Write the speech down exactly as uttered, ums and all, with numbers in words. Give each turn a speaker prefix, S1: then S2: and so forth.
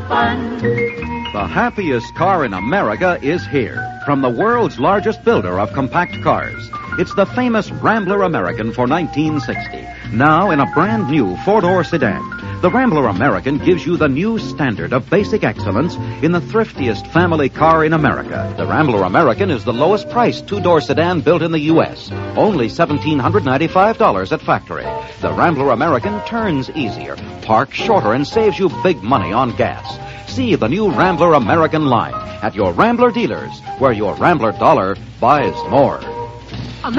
S1: fun.
S2: The happiest car in America is here, from the world's largest builder of compact cars. It's the famous Rambler American for nineteen sixty, now in a brand new four-door sedan. The Rambler American gives you the new standard of basic excellence in the thriftiest family car in America. The Rambler American is the lowest priced two-door sedan built in the U S, only one thousand seven hundred ninety-five dollars at factory. The Rambler American turns easier, parks shorter, and saves you big money on gas. See the new Rambler American line at your Rambler dealers, where your Rambler dollar buys more.